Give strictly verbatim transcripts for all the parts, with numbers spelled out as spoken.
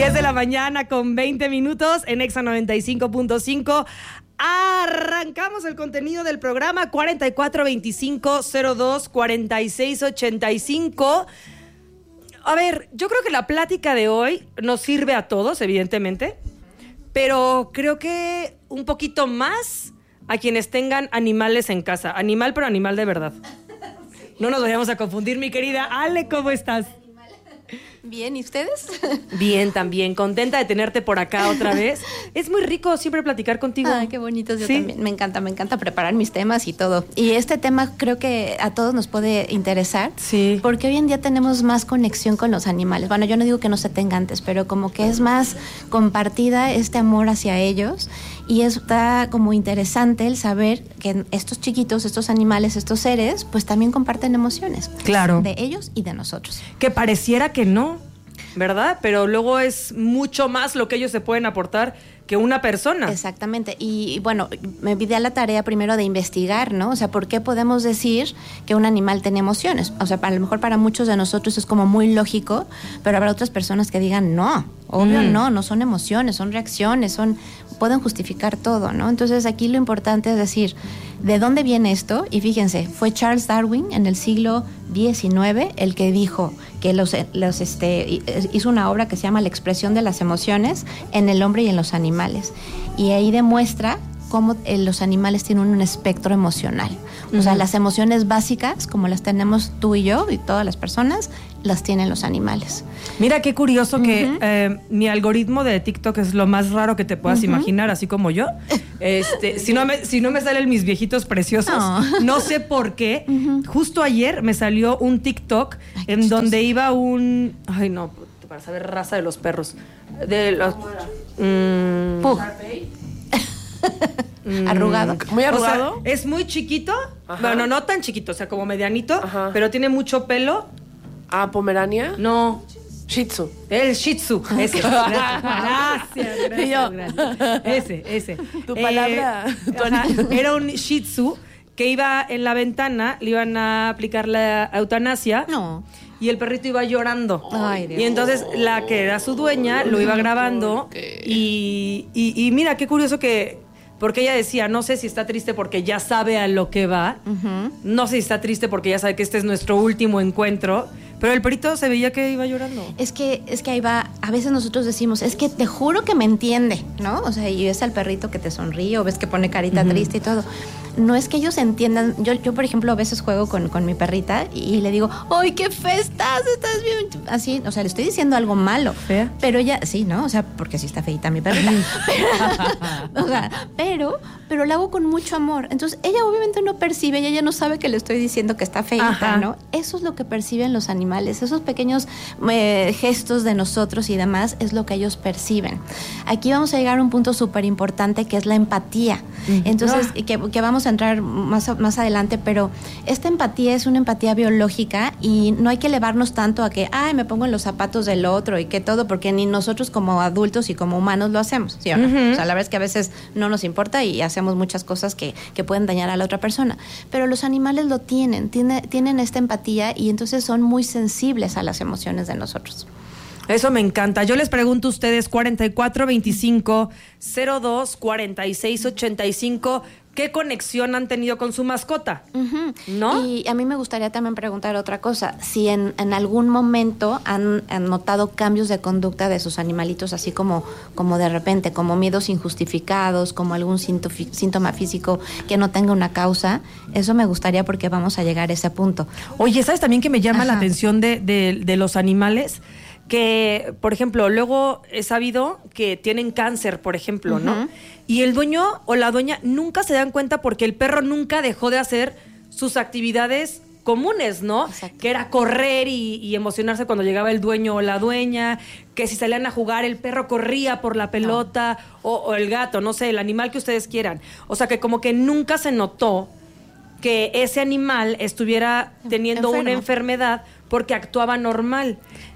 diez de la mañana con veinte minutos en Exa noventa y cinco punto cinco. Arrancamos el contenido del programa cuarenta y cuatro veinticinco cero dos cuarenta y seis ochenta y cinco. A ver, yo creo que la plática de hoy nos sirve a todos, evidentemente, pero creo que un poquito más a quienes tengan animales en casa. Animal, pero animal de verdad. No nos vayamos a confundir, mi querida Ale, ¿cómo estás? Bien, ¿y ustedes? Bien, también. Contenta de tenerte por acá otra vez. Es muy rico siempre platicar contigo. Ay, qué bonitos. Yo ¿Sí? también. Me encanta, me encanta preparar mis temas y todo. Y este tema creo que a todos nos puede interesar. Sí. Porque hoy en día tenemos más conexión con los animales. Bueno, yo no digo que no se tenga antes, pero como que es más compartida este amor hacia ellos. Y está como interesante el saber que estos chiquitos, estos animales, estos seres, pues también comparten emociones. Claro. De ellos y de nosotros. Que pareciera que no, ¿verdad? Pero luego es mucho más lo que ellos se pueden aportar que una persona. Exactamente. Y, y bueno, me di a la tarea primero de investigar, ¿no? O sea, ¿por qué podemos decir que un animal tiene emociones? O sea, a lo mejor para muchos de nosotros es como muy lógico, pero habrá otras personas que digan, no, obvio Mm. no, no son emociones, son reacciones, son pueden justificar todo, ¿no? Entonces aquí lo importante es decir, ¿de dónde viene esto? Y fíjense, fue Charles Darwin en el siglo diecinueve el que dijo que los, los este, hizo una obra que se llama La expresión de las emociones en el hombre y en los animales. Y ahí demuestra cómo eh, los animales tienen un espectro emocional. O uh-huh. sea, las emociones básicas, como las tenemos tú y yo y todas las personas, las tienen los animales. Mira qué curioso uh-huh. que eh, mi algoritmo de TikTok es lo más raro que te puedas uh-huh. imaginar, así como yo. Este, si no me, si no me salen mis viejitos preciosos, no, no sé por qué. Uh-huh. Justo ayer me salió un TikTok ay, en chistoso. Donde iba un... Ay, no, para saber raza de los perros. De los... Mmm, arrugado. ¿Muy arrugado? O sea, es muy chiquito. Ajá. Bueno, no tan chiquito, o sea, como medianito, ajá. pero tiene mucho pelo. Ah, ¿Pomerania? No. Shih Tzu. El Shih Tzu. Ese. Gracias, gracias, gracias, gracias. Ese, ese. Tu palabra. Eh, tu ajá, era un Shih Tzu que iba en la ventana, le iban a aplicar la eutanasia. No. Y el perrito iba llorando. Ay, Dios. Y entonces la que era su dueña lo iba grabando. Y, y, y mira, qué curioso que... Porque ella decía, no sé si está triste porque ya sabe a lo que va. Uh-huh. No sé si está triste porque ya sabe que este es nuestro último encuentro. Pero el perrito se veía que iba llorando. Es que, es que ahí va, a veces nosotros decimos, es que te juro que me entiende, ¿no? O sea, y ves al perrito que te sonríe o ves que pone carita uh-huh. triste y todo. No es que ellos entiendan. Yo, yo por ejemplo, a veces juego con, con mi perrita y le digo, ¡ay, qué fe estás! Estás bien. Así, o sea, le estoy diciendo algo malo. ¿Fea? Pero ella, sí, ¿no? O sea, porque sí está feita mi perrita. pero, o sea, pero, pero la hago con mucho amor. Entonces, ella obviamente no percibe, ella ya no sabe que le estoy diciendo que está feita, ajá. ¿no? Eso es lo que perciben los animales. Esos pequeños eh, gestos de nosotros y demás es lo que ellos perciben. Aquí vamos a llegar a un punto súper importante que es la empatía. Uh-huh. Entonces, ah. que, que vamos a entrar más, más adelante, pero esta empatía es una empatía biológica y no hay que elevarnos tanto a que, ay, me pongo en los zapatos del otro y que todo, porque ni nosotros como adultos y como humanos lo hacemos, ¿sí o no? Uh-huh. O sea, la verdad es que a veces no nos importa y hacemos muchas cosas que, que pueden dañar a la otra persona, pero los animales lo tienen, tiene, tienen esta empatía y entonces son muy sensibles a las emociones de nosotros. Eso me encanta. Yo les pregunto a ustedes, cuarenta y cuatro veinticinco cero dos cuarenta y seis ochenta y cinco, ¿qué conexión han tenido con su mascota? Uh-huh. ¿No? Y a mí me gustaría también preguntar otra cosa. Si en, en algún momento han, han notado cambios de conducta de sus animalitos, así como, como de repente, como miedos injustificados, como algún síntoma físico que no tenga una causa, eso me gustaría porque vamos a llegar a ese punto. Oye, ¿sabes también que me llama Ajá. la atención de, de, de los animales? Que, por ejemplo, luego he sabido que tienen cáncer, por ejemplo, uh-huh. ¿no? Y el dueño o la dueña nunca se dan cuenta porque el perro nunca dejó de hacer sus actividades comunes, ¿no? Exacto. Que era correr y, y emocionarse cuando llegaba el dueño o la dueña, que si salían a jugar el perro corría por la pelota no. o, o el gato, no sé, el animal que ustedes quieran. O sea, que como que nunca se notó que ese animal estuviera teniendo Enfermo. Una enfermedad porque actuaba normal.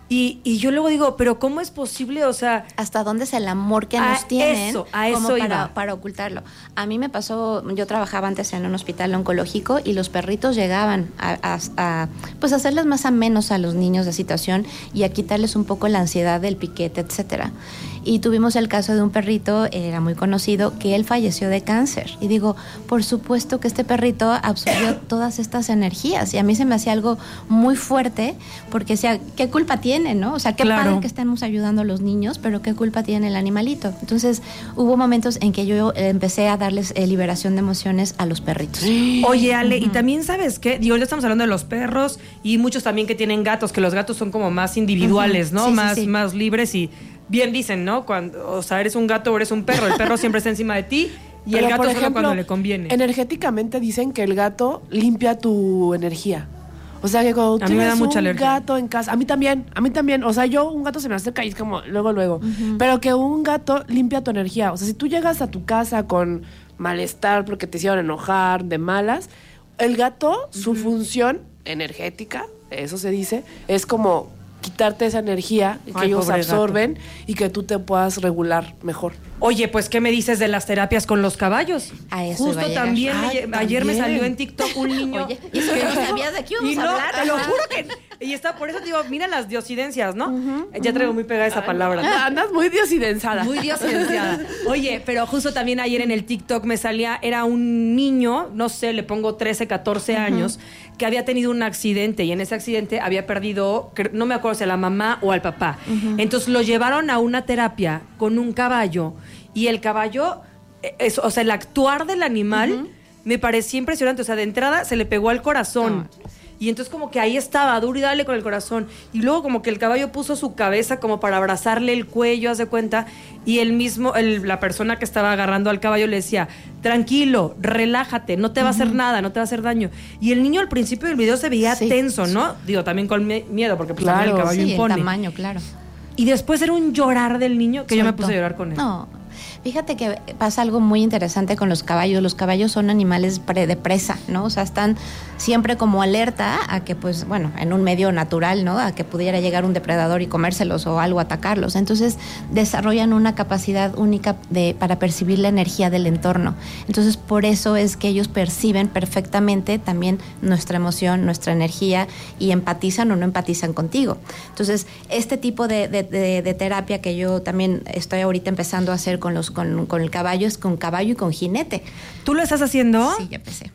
Y, y yo luego digo, pero ¿cómo es posible? O sea, ¿hasta dónde es el amor que a nos tienen eso, a como eso para, iba. para ocultarlo? A mí me pasó, yo trabajaba antes en un hospital oncológico y los perritos llegaban a, a, a pues a hacerles más amenos a los niños de situación y a quitarles un poco la ansiedad del piquete, etcétera. Y tuvimos el caso de un perrito, era muy conocido, que él falleció de cáncer. Y digo, por supuesto que este perrito absorbió todas estas energías. Y a mí se me hacía algo muy fuerte, porque decía, ¿qué culpa tiene, no? O sea, qué Claro. padre que estemos ayudando a los niños, pero ¿qué culpa tiene el animalito? Entonces, hubo momentos en que yo eh, empecé a darles eh, liberación de emociones a los perritos. oye, Ale, y también, ¿sabes qué? Digo, ya estamos hablando de los perros y muchos también que tienen gatos, que los gatos son como más individuales, Ujú. ¿no? Sí, sí, más, sí. más libres y bien dicen, ¿no? Cuando, o sea, eres un gato o eres un perro, el perro siempre está encima de ti y Pero, el gato por solo ejemplo, cuando le conviene. Energéticamente dicen que el gato limpia tu energía. O sea, que cuando A mí me da tienes mucha un alergia. gato en casa, a mí también, a mí también, o sea, yo un gato se me acerca y es como luego, luego, pero que un gato limpia tu energía. O sea, si tú llegas a tu casa con malestar porque te hicieron enojar, de malas, el gato, su función energética, eso se dice, es como quitarte esa energía que Ay, ellos pobre absorben y que tú te puedas regular mejor. Oye, pues, ¿qué me dices de las terapias con los caballos? A eso iba Justo a llegar. también, Ay, ayer, ayer me también. salió en TikTok un niño. Oye, ¿y eso que- no sabías de qué íbamos y a no, hablar? te lo Ajá. juro que... Y está, por eso te digo, mira las diosidencias, ¿no? Ya traigo muy pegada esa palabra. ¿no? Andas muy diosidensada. Muy diosidenciada. Oye, pero justo también ayer en el TikTok me salía, era un niño, no sé, le pongo trece, catorce años, que había tenido un accidente y en ese accidente había perdido, cre- no me acuerdo si a la mamá o al papá. Entonces lo llevaron a una terapia con un caballo y el caballo, eh, es- o sea, el actuar del animal me parecía impresionante. O sea, de entrada se le pegó al corazón. Y entonces como que ahí estaba, duro y dale con el corazón. Y luego como que el caballo puso su cabeza como para abrazarle el cuello, haz de cuenta. Y el mismo, el- la persona que estaba agarrando al caballo le decía, tranquilo, relájate, no te va a hacer nada, no te va a hacer daño. Y el niño al principio del video se veía Sí, tenso, ¿no? Digo, también con mi- miedo, porque pues, también Claro. el caballo Sí, el impone. tamaño, claro. Y después era un llorar del niño que yo me Suelto. puse a llorar con él. No, fíjate que pasa algo muy interesante con los caballos. Los caballos son animales pre- de presa, ¿no? O sea, están siempre como alerta a que, pues, bueno, en un medio natural, ¿no? A que pudiera llegar un depredador y comérselos o algo, atacarlos. Entonces, desarrollan una capacidad única de, para percibir la energía del entorno. Entonces, por eso es que ellos perciben perfectamente también nuestra emoción, nuestra energía y empatizan o no empatizan contigo. Entonces, este tipo de, de, de, de terapia que yo también estoy ahorita empezando a hacer con, los, con, con el caballo es con caballo y con jinete. ¿Tú lo estás haciendo? Sí, ya empecé.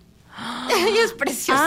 Y es precioso.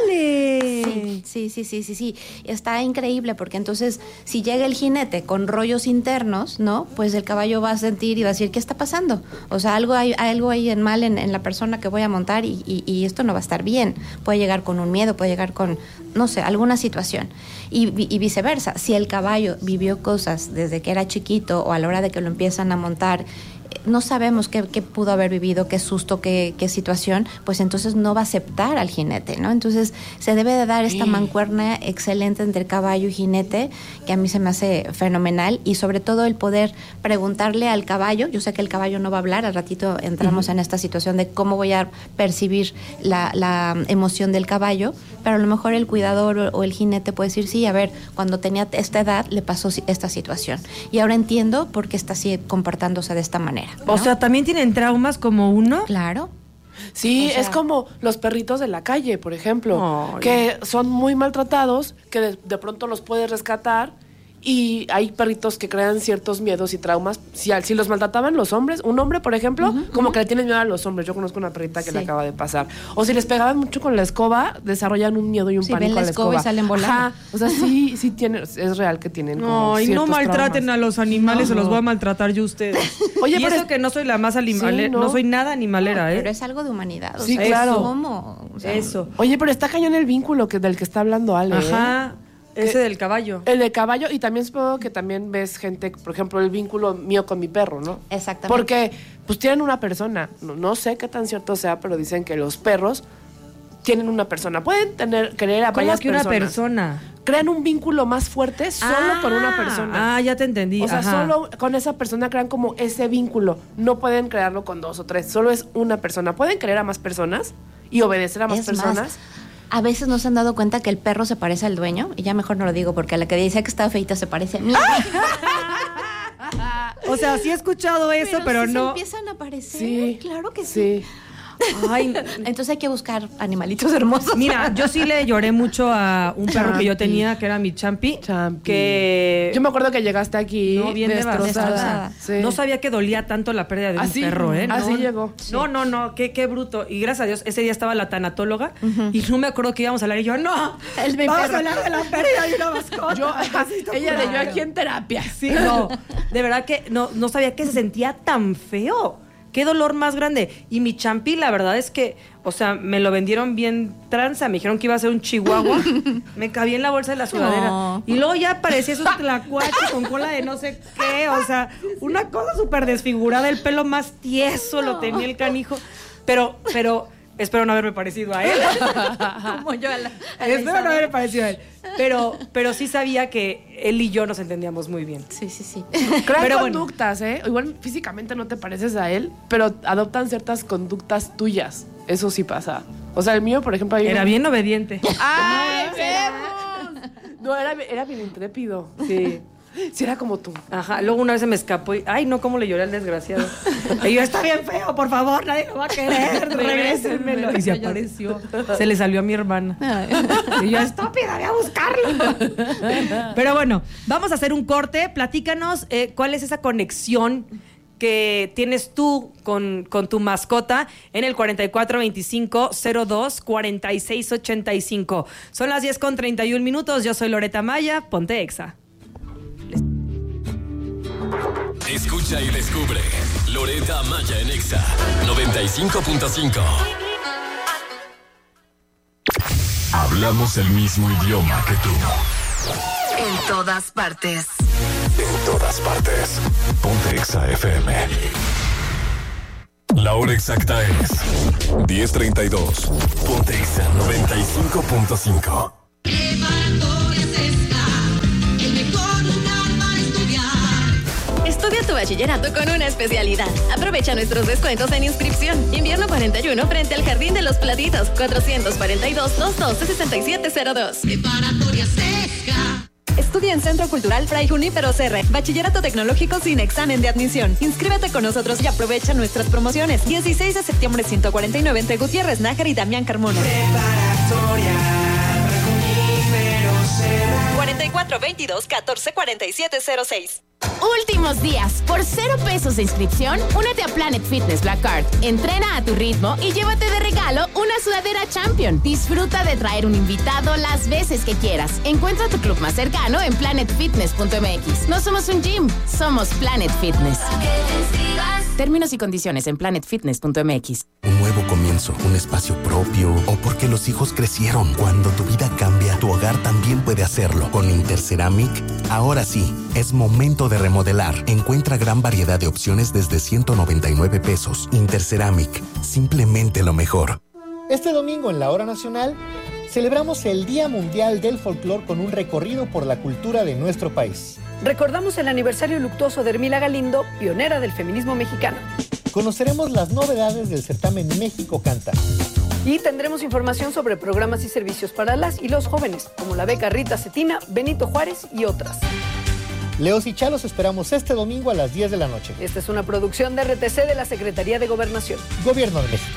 ¡Ale! Sí, sí, sí, sí, sí, sí. Está increíble porque entonces si llega el jinete con rollos internos, ¿no? Pues el caballo va a sentir y va a decir, ¿qué está pasando? O sea, algo hay, algo hay en mal en, en la persona que voy a montar y, y, y esto no va a estar bien. Puede llegar con un miedo, puede llegar con, no sé, alguna situación. Y, vi- y viceversa, si el caballo vivió cosas desde que era chiquito o a la hora de que lo empiezan a montar, no sabemos qué, qué pudo haber vivido, qué susto, qué, qué situación, pues entonces no va a aceptar al jinete, ¿no? Entonces se debe de dar esta mancuerna excelente entre caballo y jinete, que a mí se me hace fenomenal, y sobre todo el poder preguntarle al caballo. Yo sé que el caballo no va a hablar, al ratito entramos en esta situación de cómo voy a percibir la, la emoción del caballo, pero a lo mejor el cuidador o, o el jinete puede decir, sí, a ver, cuando tenía esta edad le pasó si- esta situación, y ahora entiendo por qué está así comportándose de esta manera. O ¿no? sea, ¿también tienen traumas como uno? Claro. Sí, O sea- es como los perritos de la calle, por ejemplo, Ay. que son muy maltratados, que de, de pronto los puedes rescatar y hay perritos que crean ciertos miedos y traumas. Si, al- si los maltrataban los hombres, un hombre, por ejemplo, como que le tienen miedo a los hombres. Yo conozco una perrita que Sí. le acaba de pasar. O si les pegaban mucho con la escoba, desarrollan un miedo y un Sí, pánico ven la a la escoba y escoba. salen volando. Ajá. O sea, sí, sí tiene, es real que tienen como Ay, no ciertos maltraten traumas. a los animales, se No. los voy a maltratar yo a ustedes. Oye, y pero eso es- que no soy la más animalera, Sí, ¿no? ¿no? soy nada animalera, ¿eh? Pero es algo de humanidad. O Sí, sea, claro. ¿cómo? O sea, Eso. Oye, pero está cañón el vínculo que, del que está hablando Ale. ¿eh? Ajá, ese Que- del caballo. El de caballo, y también supongo que también ves gente, por ejemplo, el vínculo mío con mi perro, ¿no? Exactamente. Porque, pues tienen una persona. No, no sé qué tan cierto sea, pero dicen que los perros tienen una persona. Pueden tener, querer a ¿Cómo varias que una personas. persona? Crean un vínculo más fuerte solo Ah, con una persona. Ah, ya te entendí. O sea, ajá. solo con esa persona crean como ese vínculo. No pueden crearlo con dos o tres. Solo es una persona. Pueden querer a más personas y obedecer a más Es más, personas. a veces no se han dado cuenta que el perro se parece al dueño, y ya mejor no lo digo porque a la que decía que estaba feita se parece a mí. O sea, sí he escuchado eso, pero, pero sí no. Se empiezan a aparecer. Sí, claro que sí. sí. Ay, entonces hay que buscar animalitos hermosos. Mira, yo sí le lloré mucho a un perro que yo tenía, que era mi Champi. Champi. Que Yo me acuerdo que llegaste aquí no, bien destrozada. devastada. Sí. No sabía que dolía tanto la pérdida de un Así, perro, ¿eh? así no, llegó. No, no, no, qué, qué bruto. Y gracias a Dios, ese día estaba la tanatóloga y no me acuerdo que íbamos a hablar. Y yo, no, El mi vamos perro. a hablar de la pérdida de una mascota. Yo, Necesito ella de yo curarlo. aquí en terapia. Sí, no, de verdad que no, no sabía que se sentía tan feo. Qué dolor más grande. Y mi Champi, la verdad es que, o sea, me lo vendieron bien tranza. Me dijeron que iba a ser un chihuahua. Me cabía en la bolsa de la sudadera. No. Y luego ya parecía un tlacuache con cola de no sé qué. O sea, una cosa súper desfigurada. El pelo más tieso lo tenía el canijo. Pero, pero, espero no haberme parecido a él. Como yo a la, a la Espero no Isabel. haberme parecido a él. Pero, pero sí sabía que él y yo nos entendíamos muy bien. Sí, sí, sí. Crean Pero bueno. conductas, ¿eh? Igual físicamente no te pareces a él, pero adoptan ciertas conductas tuyas. Eso sí pasa. O sea, el mío, por ejemplo... hay Era un- bien obediente. ¡Ay, vemos! No, era, era bien intrépido. Sí. Sí, era como tú. Ajá, luego una vez se me escapó y, ay, no, cómo le lloré al desgraciado. Y yo, está bien feo, por favor, nadie lo va a querer, regrésenmelo. Y se apareció, se le salió a mi hermana. Y yo, estúpida, voy a buscarlo. Pero bueno, vamos a hacer un corte. Platícanos eh, cuál es esa conexión que tienes tú con, con tu mascota en el cuarenta y cuatro veinticinco cero dos cuarenta y seis ochenta y cinco. Son las diez con treinta y un minutos. Yo soy Loreta Maya, ponte Exa. Escucha y descubre Loreta Maya en Exa noventa y cinco punto cinco. Hablamos el mismo idioma que tú. En todas partes. En todas partes. Ponte Exa F M. La hora exacta es diez treinta y dos. Ponte Exa noventa y cinco punto cinco. Estudia tu bachillerato con una especialidad. Aprovecha nuestros descuentos en inscripción. Invierno cuarenta y uno frente al Jardín de los Platitos. cuatrocientos cuarenta y dos, doscientos doce, sesenta y siete cero dos. Preparatoria Sesca. Estudia en Centro Cultural Fray Junípero Serra. Bachillerato tecnológico sin examen de admisión. Inscríbete con nosotros y aprovecha nuestras promociones. dieciséis de septiembre ciento cuarenta y nueve entre Gutiérrez Nájar y Damián Carmona. Preparatoria Junípero Serra. cuarenta y cuatro veintidós catorce cuarenta y siete cero seis. Últimos días. Por cero pesos de inscripción, únete a Planet Fitness Black Card. Entrena a tu ritmo y llévate de regalo una sudadera Champion. Disfruta de traer un invitado las veces que quieras. Encuentra tu club más cercano en planet fitness punto m x. No somos un gym, somos Planet Fitness. Términos y condiciones en planet fitness punto m x. Un nuevo comienzo, un espacio propio o porque los hijos crecieron. Cuando tu vida cambia, tu hogar también puede hacerlo. Con Interceramic, ahora sí, es momento de remodelar. Encuentra gran variedad de opciones desde ciento noventa y nueve pesos. Interceramic, simplemente lo mejor. Este domingo en la Hora Nacional celebramos el Día Mundial del Folclor con un recorrido por la cultura de nuestro país. Recordamos el aniversario luctuoso de Hermila Galindo, pionera del feminismo mexicano. Conoceremos las novedades del certamen México Canta. Y tendremos información sobre programas y servicios para las y los jóvenes, como la beca Rita Cetina, Benito Juárez y otras. Leos y Chalos esperamos este domingo a las diez de la noche. Esta es una producción de R T C de la Secretaría de Gobernación. Gobierno de México.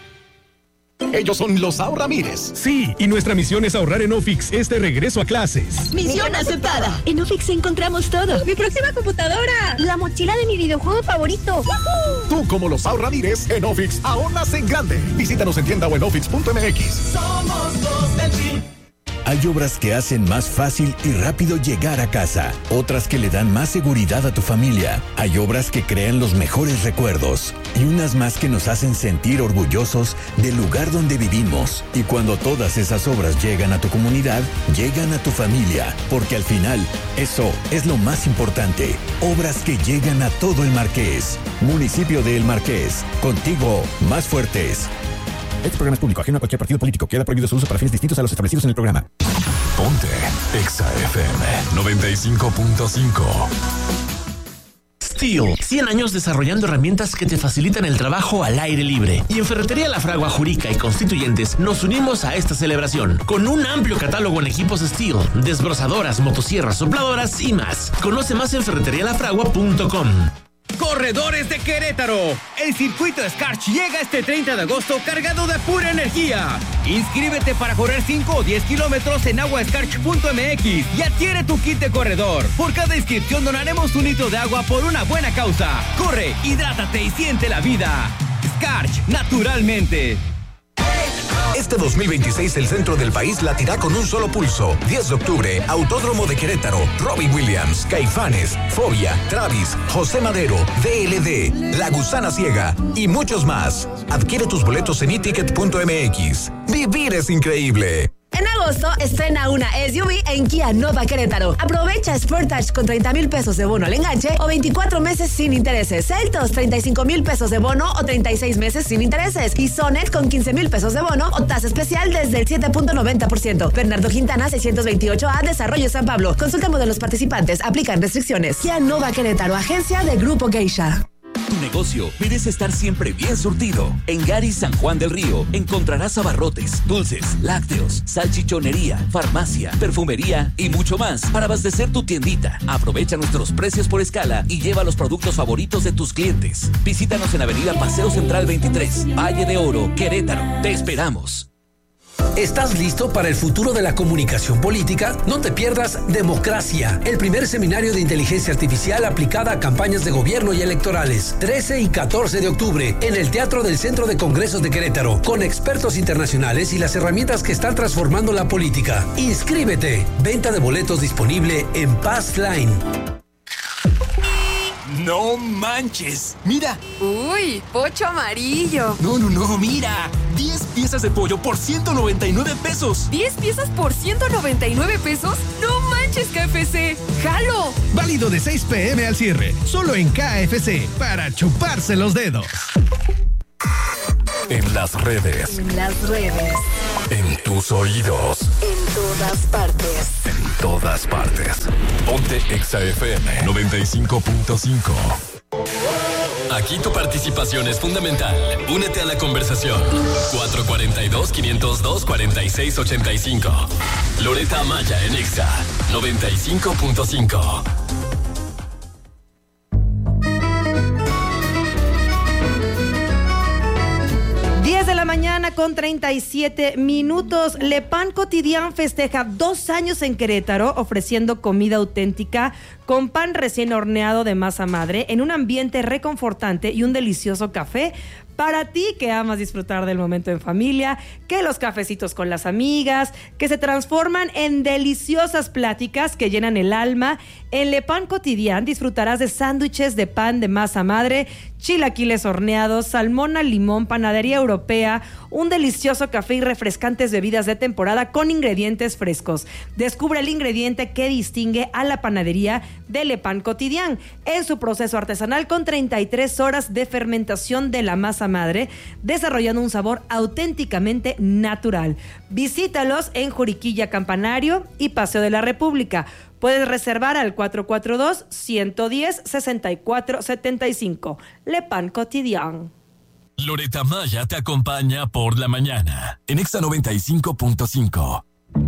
Ellos son los Ahorramires. Sí, y nuestra misión es ahorrar en Ofix este regreso a clases. Misión aceptada. En Ofix encontramos todo. Mi próxima computadora. La mochila de mi videojuego favorito. ¡Woohoo! Tú, como los Ahorramires, en Ofix ahorras en grande. Visítanos en tienda o en ofix punto m x. Somos los del G. Hay obras que hacen más fácil y rápido llegar a casa, otras que le dan más seguridad a tu familia. Hay obras que crean los mejores recuerdos y unas más que nos hacen sentir orgullosos del lugar donde vivimos. Y cuando todas esas obras llegan a tu comunidad, llegan a tu familia, porque al final, eso es lo más importante. Obras que llegan a todo el Marqués. Municipio de El Marqués, contigo más fuertes. Este programa es público, ajeno a cualquier partido político. Queda prohibido su uso para fines distintos a los establecidos en el programa. Ponte Exa F M noventa y cinco punto cinco. Steel. cien años desarrollando herramientas que te facilitan el trabajo al aire libre. Y en Ferretería La Fragua, Jurica y Constituyentes nos unimos a esta celebración con un amplio catálogo en equipos Steel, desbrozadoras, motosierras, sopladoras y más. Conoce más en ferretería la fragua punto com. Corredores de Querétaro. El circuito Skarch llega este treinta de agosto cargado de pura energía. Inscríbete para correr cinco o diez kilómetros en agua skarch punto m x y adquiere tu kit de corredor. Por cada inscripción donaremos un litro de agua por una buena causa. Corre, hidrátate y siente la vida. Skarch, naturalmente. Este dos mil veintiséis el centro del país latirá con un solo pulso. diez de octubre, Autódromo de Querétaro, Robbie Williams, Caifanes, Fobia, Travis, José Madero, D L D, La Gusana Ciega y muchos más. Adquiere tus boletos en e ticket punto m x. Vivir es increíble. En agosto, estrena una S U V en Kia Nova Querétaro. Aprovecha Sportage con treinta mil pesos de bono al enganche o veinticuatro meses sin intereses. Seltos, treinta y cinco mil pesos de bono o treinta y seis meses sin intereses. Y Sonet con quince mil pesos de bono o tasa especial desde el siete punto noventa por ciento. Bernardo Quintana, seiscientos veintiocho A, Desarrollo San Pablo. Consulta modelos participantes. Aplican restricciones. Kia Nova Querétaro, agencia de Grupo Geisha. Tu negocio merece estar siempre bien surtido. En Gary San Juan del Río encontrarás abarrotes, dulces, lácteos, salchichonería, farmacia, perfumería y mucho más para abastecer tu tiendita. Aprovecha nuestros precios por escala y lleva los productos favoritos de tus clientes. Visítanos en Avenida Paseo Central veintitrés, Valle de Oro, Querétaro. Te esperamos. ¿Estás listo para el futuro de la comunicación política? No te pierdas Democracia, el primer seminario de inteligencia artificial aplicada a campañas de gobierno y electorales. trece y catorce de octubre, en el Teatro del Centro de Congresos de Querétaro, con expertos internacionales y las herramientas que están transformando la política. Inscríbete. Venta de boletos disponible en Passline. ¡No manches! ¡Mira! ¡Uy! ¡Pocho amarillo! No, no, no, mira. diez piezas de pollo por ciento noventa y nueve pesos. ¿diez piezas por ciento noventa y nueve pesos? ¡No manches, K F C! ¡Jalo! Válido de seis pe eme al cierre. Solo en K F C. Para chuparse los dedos. En las redes. En las redes. En tus oídos. En todas partes. En todas partes. Ponte Exa F M noventa y cinco punto cinco. Aquí tu participación es fundamental. Únete a la conversación. cuatro cuatro dos, cinco cero dos, cuatro seis ocho cinco. Loreta Maya en Exa noventa y cinco punto cinco. diez de la mañana con treinta y siete minutos. Le Pan Quotidien festeja dos años en Querétaro ofreciendo comida auténtica con pan recién horneado de masa madre en un ambiente reconfortante y un delicioso café para ti que amas disfrutar del momento en familia, que los cafecitos con las amigas, que se transforman en deliciosas pláticas que llenan el alma. En Le Pan Quotidien disfrutarás de sándwiches de pan de masa madre, chilaquiles horneados, salmón al limón, panadería europea, un delicioso café y refrescantes bebidas de temporada con ingredientes frescos. Descubre el ingrediente que distingue a la panadería de Le Pan Quotidien en su proceso artesanal con treinta y tres horas de fermentación de la masa madre, desarrollando un sabor auténticamente natural. Visítalos en Juriquilla Campanario y Paseo de la República. Puedes reservar al cuatro cuatro dos, uno uno cero, seis cuatro siete cinco. Le Pan Quotidien. Loreta Maya te acompaña por la mañana en Exa noventa y cinco punto cinco.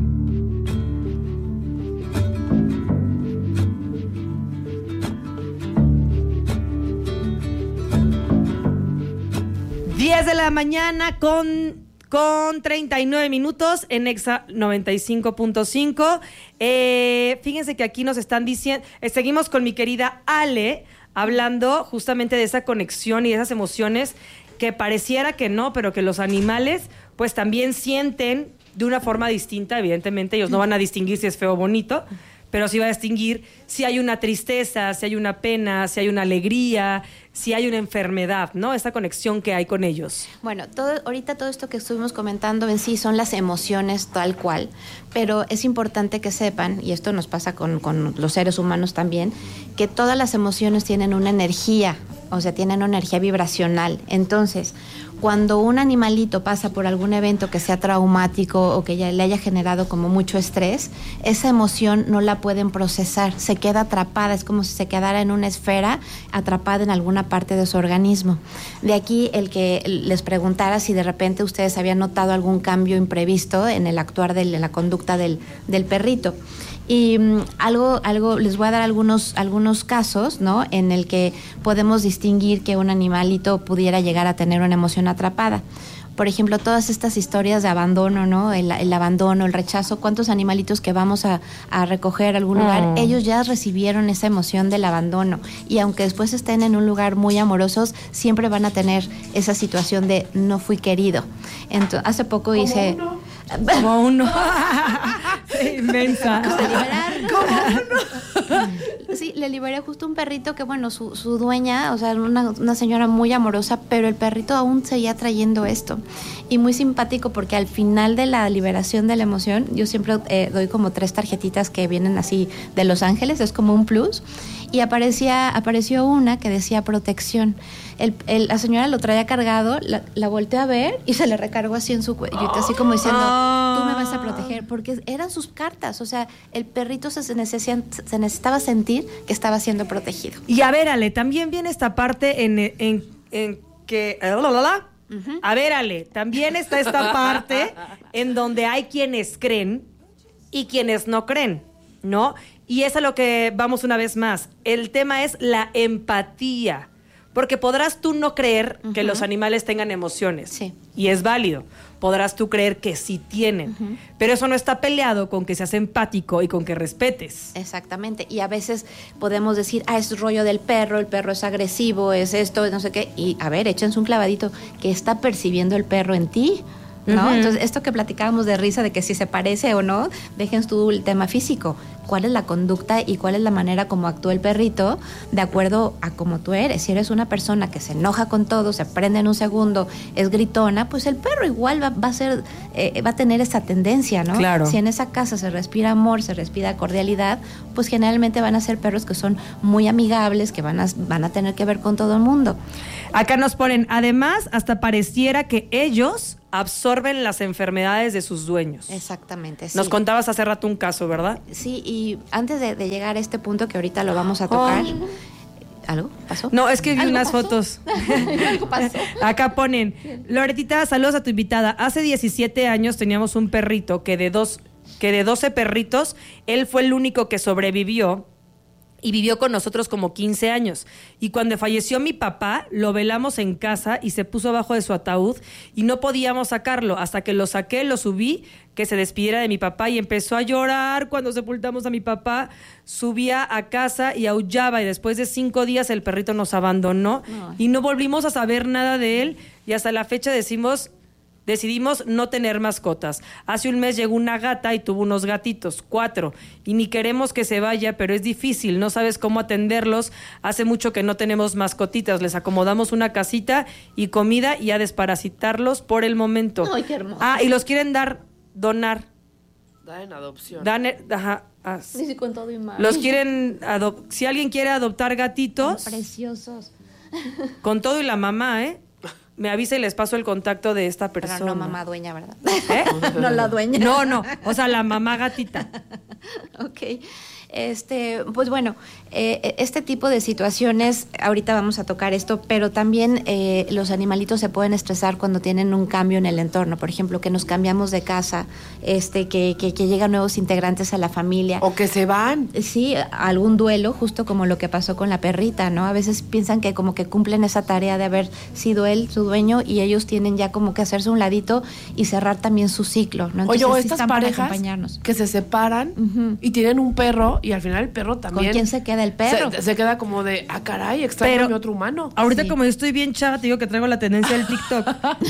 diez de la mañana con, con treinta y nueve minutos en Exa noventa y cinco punto cinco. Eh, fíjense que aquí nos están diciendo, eh, seguimos con mi querida Ale, hablando justamente de esa conexión y de esas emociones que pareciera que no, pero que los animales pues también sienten de una forma distinta. Evidentemente ellos no van a distinguir si es feo o bonito, pero sí va a distinguir si hay una tristeza, si hay una pena, si hay una alegría, si hay una enfermedad, ¿no? Esta conexión que hay con ellos. Bueno, todo, ahorita todo esto que estuvimos comentando en sí son las emociones tal cual, pero es importante que sepan, y esto nos pasa con, con los seres humanos también, que todas las emociones tienen una energía o sea, tienen una energía vibracional. Entonces, cuando un animalito pasa por algún evento que sea traumático o que ya le haya generado como mucho estrés, esa emoción no la pueden procesar, se queda atrapada, es como si se quedara en una esfera atrapada en alguna parte de su organismo. De aquí el que les preguntara si de repente ustedes habían notado algún cambio imprevisto en el actuar de la conducta del, del perrito. Y um, algo, algo, les voy a dar algunos, algunos casos, ¿no? En el que podemos distinguir que un animalito pudiera llegar a tener una emoción atrapada. Por ejemplo, todas estas historias de abandono, ¿no? El, el abandono, el rechazo, ¿cuántos animalitos que vamos a, a recoger a algún lugar? Mm. Ellos ya recibieron esa emoción del abandono. Y aunque después estén en un lugar muy amorosos, siempre van a tener esa situación de no fui querido. Entonces, hace poco hice... Uno. Como uno. Inmensa. Se liberaron. Como uno. Sí, le liberé justo un perrito que, bueno, su, su dueña, o sea, una, una señora muy amorosa, pero el perrito aún seguía trayendo esto. Y muy simpático porque al final de la liberación de la emoción, yo siempre eh, doy como tres tarjetitas que vienen así de Los Ángeles, es como un plus. Y aparecía, apareció una que decía protección. El, el, la señora lo traía cargado, la, la volteé a ver y se le recargó así en su cuello, así como diciendo, tú me vas a proteger, porque eran sus cartas, o sea, el perrito se, se, necesita, se necesitaba sentir que estaba siendo protegido. Y a ver, Ale, también viene esta parte en, en, en que... Uh-huh. A ver, Ale, también está esta parte en donde hay quienes creen y quienes no creen, ¿no? Y es a lo que vamos una vez más. El tema es la empatía. Porque podrás tú no creer uh-huh. que los animales tengan emociones. Sí. Y es válido. Podrás tú creer que sí tienen. Uh-huh. Pero eso no está peleado con que seas empático y con que respetes. Exactamente. Y a veces podemos decir, ah, es rollo del perro, el perro es agresivo, es esto, no sé qué. Y a ver, échense un clavadito. ¿Qué está percibiendo el perro en ti? ¿No? Uh-huh. Entonces, esto que platicábamos de risa, de que si se parece o no, dejen tú el tema físico. ¿Cuál es la conducta y cuál es la manera como actúa el perrito de acuerdo a cómo tú eres? Si eres una persona que se enoja con todo, se prende en un segundo, es gritona, pues el perro igual va, va a ser, eh, va a tener esa tendencia, ¿no? Claro. Si en esa casa se respira amor, se respira cordialidad, pues generalmente van a ser perros que son muy amigables, que van a, van a tener que ver con todo el mundo. Acá nos ponen, además, hasta pareciera que ellos absorben las enfermedades de sus dueños. Exactamente, sí. Nos contabas hace rato un caso, ¿verdad? Sí, y antes de, de llegar a este punto que ahorita lo vamos a tocar... Oh. ¿Algo pasó? No, es que vi unas pasó? fotos. Algo pasó. Acá ponen, Loretita, saludos a tu invitada. Hace diecisiete años teníamos un perrito que de, dos, que de doce perritos, él fue el único que sobrevivió. Y vivió con nosotros como quince años. Y cuando falleció mi papá, lo velamos en casa y se puso abajo de su ataúd y no podíamos sacarlo. Hasta que lo saqué, lo subí, que se despidiera de mi papá y empezó a llorar cuando sepultamos a mi papá. Subía a casa y aullaba y después de cinco días el perrito nos abandonó. No. Y no volvimos a saber nada de él y hasta la fecha decimos... Decidimos no tener mascotas. Hace un mes llegó una gata y tuvo unos gatitos, cuatro, y ni queremos que se vaya, pero es difícil, no sabes cómo atenderlos. Hace mucho que no tenemos mascotitas, les acomodamos una casita y comida y a desparasitarlos por el momento. Ay, qué hermoso. Ah, y los quieren dar, donar. Da en adopción. Dan, ajá. Ah, sí, con todo y mal. Los quieren adoptar. Si alguien quiere adoptar gatitos. Oh, preciosos. Con todo y la mamá, ¿eh? Me avisa y les paso el contacto de esta persona. Pero no mamá dueña, ¿verdad? ¿Eh? No la dueña. No, no, o sea, la mamá gatita. Ok. Este, pues bueno, eh, este tipo de situaciones, ahorita vamos a tocar esto, pero también eh, los animalitos se pueden estresar cuando tienen un cambio en el entorno. Por ejemplo, que nos cambiamos de casa, este, que, que, que llegan nuevos integrantes a la familia. O que se van. Sí, algún duelo, justo como lo que pasó con la perrita, ¿no? A veces piensan que como que cumplen esa tarea de haber sido él su dueño y ellos tienen ya como que hacerse un ladito y cerrar también su ciclo, ¿no? Entonces, oye, o estas parejas que se separan uh-huh. y tienen un perro y al final el perro también... ¿Con quién se queda el perro? Se, se queda como de, ah, caray, extraño a mi otro humano. Ahorita sí. como yo estoy bien chava, te digo que traigo la tendencia del TikTok.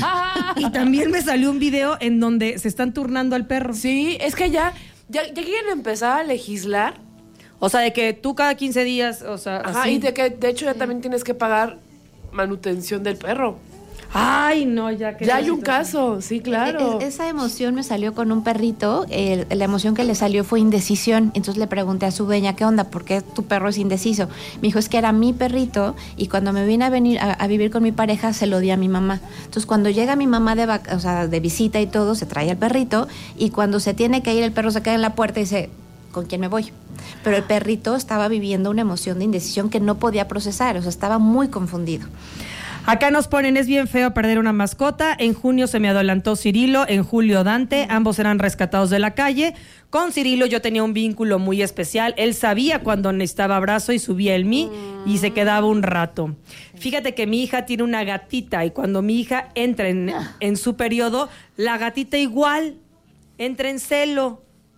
Y también me salió un video en donde se están turnando al perro. Sí, es que ya, ya, ya quieren empezar a legislar. O sea, de que tú cada quince días, o sea, Ajá, así. y de que de hecho ya también tienes que pagar manutención del perro. Ay, no, ya que... Ya hay un caso, sí, claro. E- esa emoción me salió con un perrito, el, la emoción que le salió fue indecisión, entonces le pregunté a su dueña, ¿qué onda? ¿Por qué tu perro es indeciso? Me dijo, es que era mi perrito y cuando me vine a venir a, a vivir con mi pareja se lo di a mi mamá. Entonces cuando llega mi mamá de, vac- o sea, de visita y todo, se trae al perrito y cuando se tiene que ir el perro se queda en la puerta y dice, ¿con quién me voy? Pero el perrito estaba viviendo una emoción de indecisión que no podía procesar, o sea, estaba muy confundido. Acá nos ponen, es bien feo perder una mascota. En junio se me adelantó Cirilo, en julio Dante, ambos eran rescatados de la calle. Con Cirilo yo tenía un vínculo muy especial. Él sabía cuando necesitaba abrazo y subía el mí y se quedaba un rato. Fíjate que mi hija tiene una gatita y cuando mi hija entra en, en su periodo, la gatita igual entra en celo.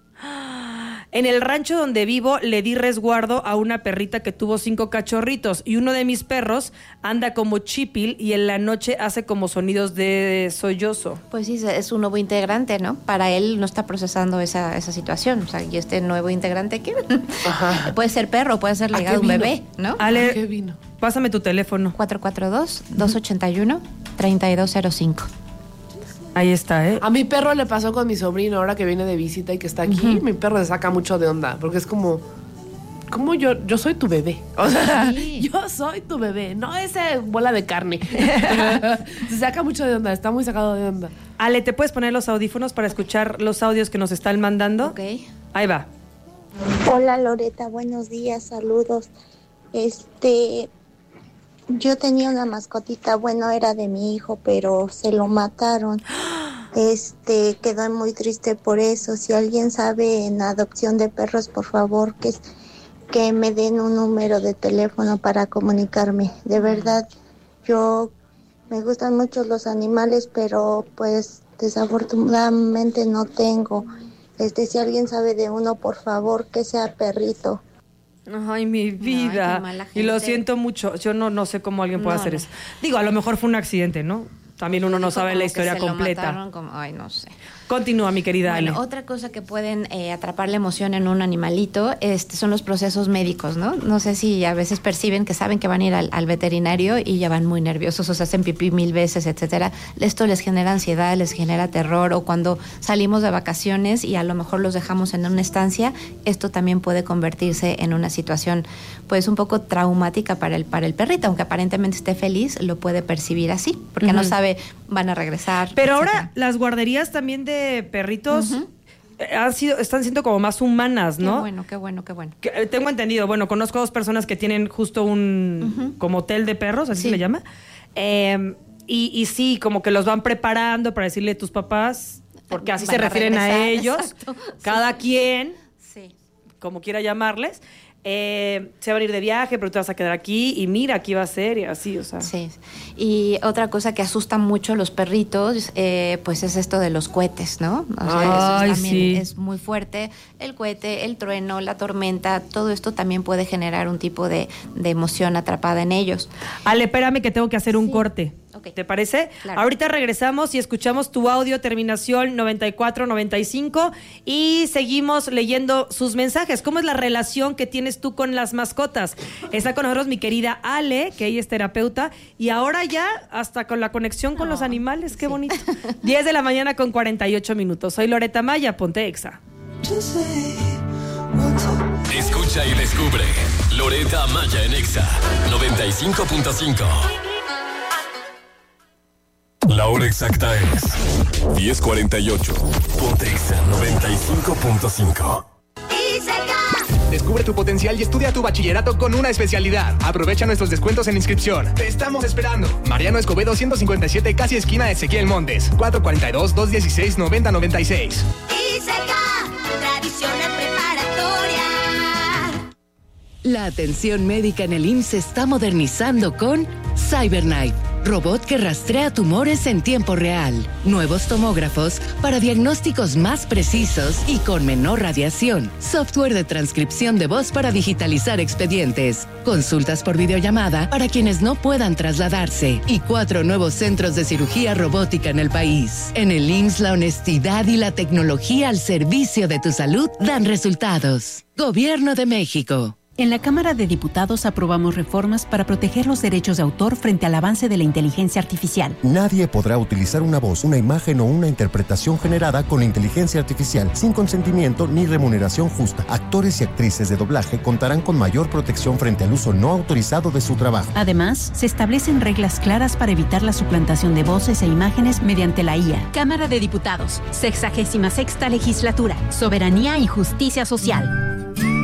En el rancho donde vivo le di resguardo a una perrita que tuvo cinco cachorritos y uno de mis perros anda como chipil y en la noche hace como sonidos de sollozo. Pues sí, es un nuevo integrante, ¿no? Para él no está procesando esa, esa situación. O sea, y este nuevo integrante, ¿qué? Ajá. Puede ser perro, puede ser ligado a un bebé, ¿no? Ale, ¿Qué vino? Pásame tu teléfono. cuatro cuatro dos, dos ocho uno, tres dos cero cinco. Ahí está, ¿eh? A mi perro le pasó con mi sobrino ahora que viene de visita y que está aquí. Uh-huh. Mi perro se saca mucho de onda porque es como, como yo, yo soy tu bebé. O sea, sí. Yo soy tu bebé, no esa bola de carne. Se saca mucho de onda, está muy sacado de onda. Ale, ¿te puedes poner los audífonos para escuchar los audios que nos están mandando? Ok. Ahí va. Hola Loreta, buenos días, saludos. Este... Yo tenía una mascotita, bueno, era de mi hijo, pero se lo mataron. Este, quedé muy triste por eso. Si alguien sabe en adopción de perros, por favor, que, que me den un número de teléfono para comunicarme. De verdad, yo me gustan mucho los animales, pero pues desafortunadamente no tengo. Este, si alguien sabe de uno, por favor, que sea perrito. Ay, mi vida. Ay, y lo siento mucho. Yo no, no sé cómo alguien puede no, hacer no. eso. Digo, a lo mejor fue un accidente, ¿no? También uno no sabe la historia completa. Como, ay, no sé. Continúa, mi querida bueno, Ale. Otra cosa que pueden eh, atrapar la emoción en un animalito este, son los procesos médicos, ¿no? No sé si a veces perciben que saben que van a ir al, al veterinario y ya van muy nerviosos o se hacen pipí mil veces, etcétera. Esto les genera ansiedad, les genera terror, o cuando salimos de vacaciones y a lo mejor los dejamos en una estancia, esto también puede convertirse en una situación pues un poco traumática para el, para el perrito, aunque aparentemente esté feliz, lo puede percibir así, porque uh-huh. no sabe, van a regresar. Pero etcétera. Ahora las guarderías también de perritos uh-huh. han sido, están siendo como más humanas, ¿no? Qué bueno, qué bueno, qué bueno. Que, eh, tengo entendido, bueno, conozco a dos personas que tienen justo un uh-huh. como hotel de perros, así sí. se le llama. Eh, y, y sí, como que los van preparando para decirle a tus papás, porque así van se refieren a, a ellos, exacto. cada sí. quien, sí. como quiera llamarles. Eh, se van a ir de viaje, pero tú vas a quedar aquí y mira, aquí va a ser y así, o sea. Sí. Y otra cosa que asusta mucho a los perritos, eh, pues es esto de los cohetes, ¿no? O sea, Ay, eso también sí. es muy fuerte. El cohete, el trueno, la tormenta, todo esto también puede generar un tipo de, de emoción atrapada en ellos. Ale, espérame que tengo que hacer un sí. corte. Okay. ¿Te parece? Claro. Ahorita regresamos y escuchamos tu audio, terminación noventa y cuatro noventa y cinco, y seguimos leyendo sus mensajes. ¿Cómo es la relación que tienes tú con las mascotas? Está con nosotros mi querida Ale, que ella es terapeuta, y ahora ya hasta con la conexión con no, los animales. Qué sí. bonito. diez de la mañana con cuarenta y ocho minutos. Soy Loreta Maya, ponte Exa. Escucha y descubre Loreta Maya en Exa noventa y cinco punto cinco. La hora exacta es diez cuarenta y ocho. Ponte Exa noventa y cinco punto cinco. Descubre tu potencial y estudia tu bachillerato con una especialidad. Aprovecha nuestros descuentos en inscripción. Te estamos esperando. Mariano Escobedo ciento cincuenta y siete, casi esquina de Ezequiel Montes. cuatro cuatro dos, dos uno seis, nueve cero nueve seis. Tradicional preparatoria. La atención médica en el I M S S se está modernizando con CyberKnife, robot que rastrea tumores en tiempo real. Nuevos tomógrafos para diagnósticos más precisos y con menor radiación. Software de transcripción de voz para digitalizar expedientes. Consultas por videollamada para quienes no puedan trasladarse. Y cuatro nuevos centros de cirugía robótica en el país. En el I M S S la honestidad y la tecnología al servicio de tu salud dan resultados. Gobierno de México. En la Cámara de Diputados aprobamos reformas para proteger los derechos de autor frente al avance de la inteligencia artificial. Nadie podrá utilizar una voz, una imagen o una interpretación generada con inteligencia artificial sin consentimiento ni remuneración justa. Actores y actrices de doblaje contarán con mayor protección frente al uso no autorizado de su trabajo. Además, se establecen reglas claras para evitar la suplantación de voces e imágenes mediante la I A. Cámara de Diputados, sexagésima sexta legislatura, Soberanía y Justicia Social.